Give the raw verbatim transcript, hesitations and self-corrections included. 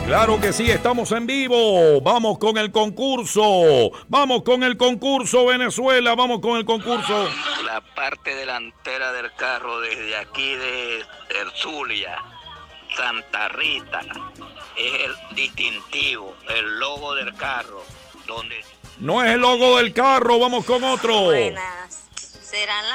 Claro que sí, estamos en vivo. Vamos con el concurso. Vamos con el concurso, Venezuela. Vamos con el concurso. La parte delantera del carro desde aquí de Erzulia, Santa Rita, es el distintivo, el logo del carro. Donde No es el logo del carro, vamos con otro. Buenas. Serán las